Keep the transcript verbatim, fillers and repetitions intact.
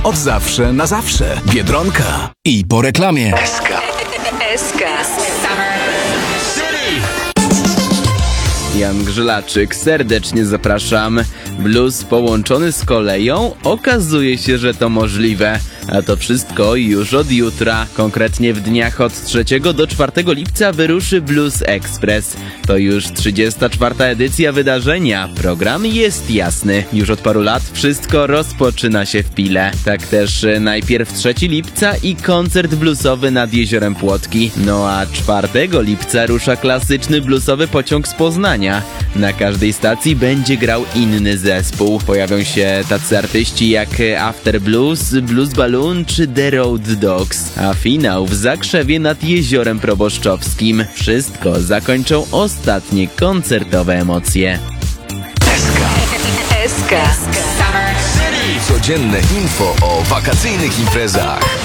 Od zawsze na zawsze. Biedronka. I po reklamie. S K. S K. Jan Grzelaczyk, serdecznie zapraszam. Blues połączony z koleją? Okazuje się, że to możliwe. A to wszystko już od jutra. Konkretnie w dniach od trzeciego do czwartego lipca wyruszy Blues Express. To już trzydziesta czwarta edycja wydarzenia. Program jest jasny. Już od paru lat wszystko rozpoczyna się w Pile. Tak też najpierw trzeciego lipca i koncert bluesowy nad Jeziorem Płotki. No a czwartego lipca rusza klasyczny bluesowy pociąg z Poznania. Na każdej stacji będzie grał inny zespół. Pojawią się tacy artyści jak After Blues, Blues Balloon czy The Road Dogs. A finał w Zakrzewie nad Jeziorem Proboszczowskim. Wszystko zakończą ostatnie koncertowe emocje. S K. S K. Codzienne info o wakacyjnych imprezach.